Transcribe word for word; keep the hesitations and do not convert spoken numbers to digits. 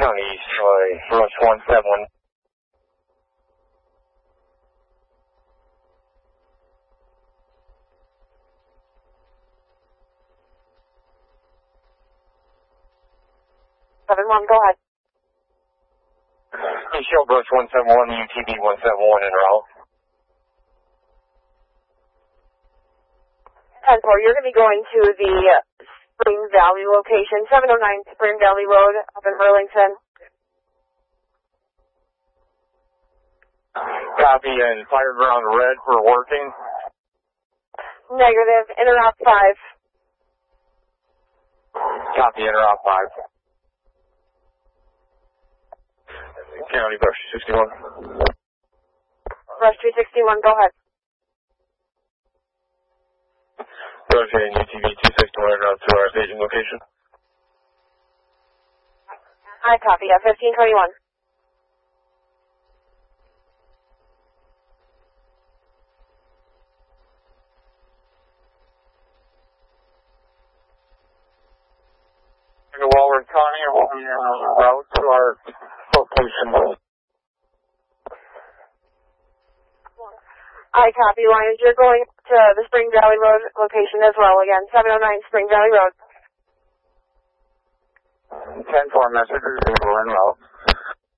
County East, Rush one seven one. seven one, go ahead. Hey, show Brush one seven one, U T V one seven one in route. ten four, you're going to be going to the Spring Valley location, seven oh nine Spring Valley Road up in Burlington. Copy, and fire ground red for working. Negative, interrupt five. Copy, interrupt five. County Brush two sixty-one. Brush two sixty-one, go ahead. Brush and U T V two sixty-one route to our staging location. I copy, at fifteen twenty-one. Wahlberg County, we'll be en route to our location. I copy, Lions. You're going to the Spring Valley Road location as well. Again, seven oh nine Spring Valley Road. ten four messages, we're en route.